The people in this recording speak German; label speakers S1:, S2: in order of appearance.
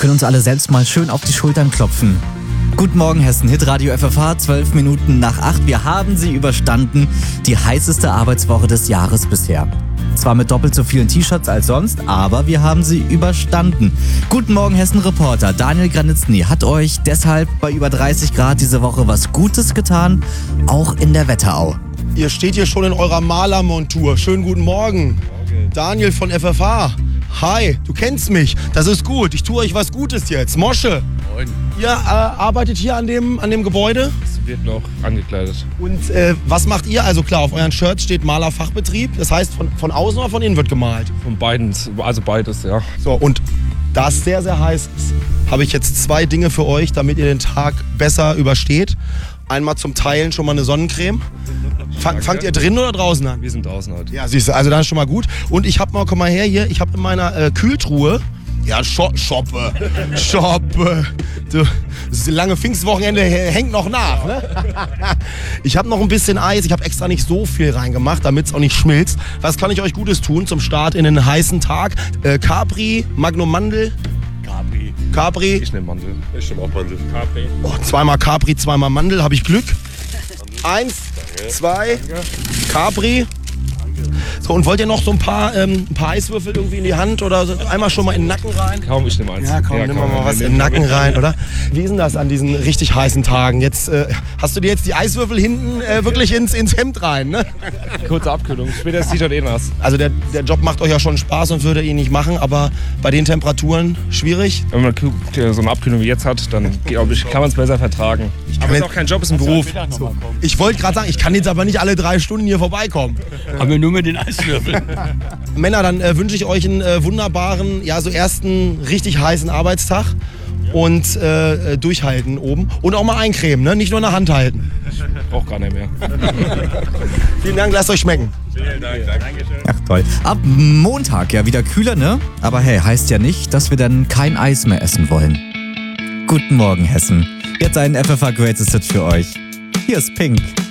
S1: können uns alle selbst mal schön auf die Schultern klopfen. Guten Morgen Hessen, Hitradio FFH, 12 Minuten nach 8. Wir haben sie überstanden, die heißeste Arbeitswoche des Jahres bisher. Zwar mit doppelt so vielen T-Shirts als sonst, aber wir haben sie überstanden. Guten Morgen Hessen-Reporter Daniel Granitzny hat euch deshalb bei über 30 Grad diese Woche was Gutes getan, auch in der Wetterau.
S2: Ihr steht hier schon in eurer Malermontur. Schönen guten Morgen. Daniel von FFH. Hi, du kennst mich. Das ist gut. Ich tue euch was Gutes jetzt. Mosche.
S3: Moin.
S2: Ihr arbeitet hier an dem Gebäude.
S3: Es wird noch angekleidet.
S2: Und was macht ihr? Also klar, auf euren Shirts steht Malerfachbetrieb. Das heißt, von außen oder von innen wird gemalt?
S3: Von beiden, also beides, ja.
S2: So, und da es sehr, sehr heiß ist, habe ich jetzt 2 Dinge für euch, damit ihr den Tag besser übersteht. Einmal zum Teilen schon mal eine Sonnencreme. Fangt ihr drinnen oder draußen an?
S3: Wir sind draußen heute.
S2: Ja, siehst du, also das ist schon mal gut. Und ich habe mal, komm mal her hier, ich habe in meiner Kühltruhe, ja, Shoppe. Das lange Pfingstwochenende hängt noch nach, ne? Ich habe noch ein bisschen Eis, ich habe extra nicht so viel reingemacht, damit es auch nicht schmilzt. Was kann ich euch Gutes tun zum Start in den heißen Tag? Capri, Magnum Mandel. Capri.
S3: Ich nehme Mandel.
S4: Ich nehme auch Mandel.
S3: Capri.
S2: Oh, 2-mal Capri, 2-mal Mandel, habe ich Glück. 1, 2, Capri. So, und wollt ihr noch so ein paar Eiswürfel irgendwie in die Hand oder so? Einmal schon mal in den Nacken rein?
S3: Kaum, ich nehme eins.
S2: Ja, komm, nimm mal was in den Nacken rein, oder? Wie ist denn das an diesen richtig heißen Tagen? Jetzt hast du dir jetzt die Eiswürfel hinten wirklich ins Hemd rein, ne?
S3: Kurze Abkühlung. Später ist das T-Shirt eh nass.
S2: Also der Job macht euch ja schon Spaß und würde ihn nicht machen, aber bei den Temperaturen schwierig.
S3: Wenn man so eine Abkühlung wie jetzt hat, dann glaube ich, kann man es besser vertragen. Aber es ist auch kein Job, es ist ein Beruf.
S2: Ich wollte gerade sagen, ich kann jetzt aber nicht alle 3 Stunden hier vorbeikommen.
S5: Aber nur mit den Eiswürfeln.
S2: Männer, dann wünsche ich euch einen wunderbaren, ja, so ersten richtig heißen Arbeitstag. Und durchhalten oben. Und auch mal eincremen, ne? Nicht nur in der Hand halten.
S3: Ich brauche gar nicht mehr.
S2: Vielen Dank, lasst euch schmecken.
S4: Vielen Dank. Dankeschön.
S1: Ach toll. Ab Montag ja wieder kühler, ne? Aber hey, heißt ja nicht, dass wir dann kein Eis mehr essen wollen. Guten Morgen Hessen. Jetzt ein FFH Greatest Hit für euch. Hier ist Pink.